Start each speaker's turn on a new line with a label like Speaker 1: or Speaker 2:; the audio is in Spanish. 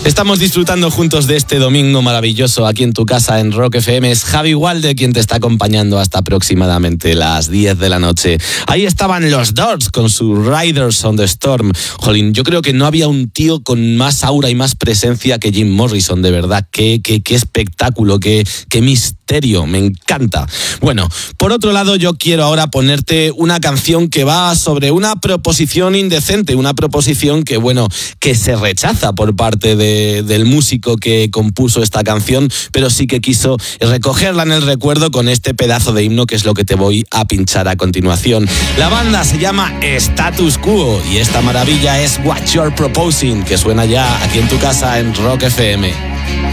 Speaker 1: Estamos disfrutando juntos de este domingo maravilloso aquí en tu casa en Rock FM. Es Javi Walde quien te está acompañando hasta aproximadamente las 10 de la noche. Ahí estaban los Doors con su Riders on the Storm. Jolín, yo creo que no había un tío con más aura y más presencia que Jim Morrison, de verdad. Qué espectáculo, qué misterio, me encanta. Bueno, por otro lado, yo quiero ahora ponerte una canción que va sobre una proposición indecente, una proposición que se rechaza por parte del músico que compuso esta canción, pero sí que quiso recogerla en el recuerdo con este pedazo de himno que es lo que te voy a pinchar a continuación. La banda se llama Status Quo y esta maravilla es What You're Proposing, que suena ya aquí en tu casa en Rock FM.